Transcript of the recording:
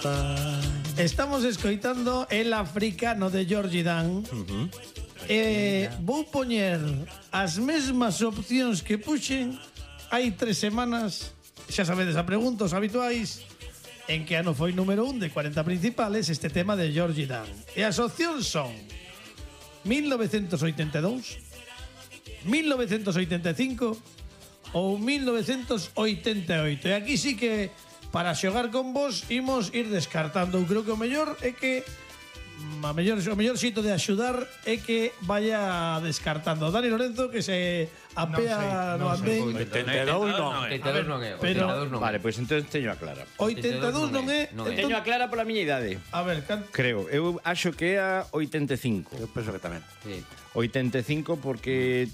Estamos escoitando El Africano de Georgie Dan. Vou poñer as mesmas opcións que puxen hai 3 semanas. Xa sabedes a pregunta, os habituais. En que ano foi número 1 de 40 principales este tema de Georgie Dan. E as opcións son 1982, 1985 ou 1988. E aquí sí que para xogar con vos imos ir descartando. Eu creo que o mellor é que o mellor xito de axudar é que vaya descartando. Dani Lorenzo que se apea no andén. 82 non. 82 non é. Pero- 82 non é. Vale, pois entón teño a clara. 82 non é. Non é. Teño a clara pola miña idade. A ver, Creo, eu acho que é a 85. Eu penso que tamén. Sí. 85 porque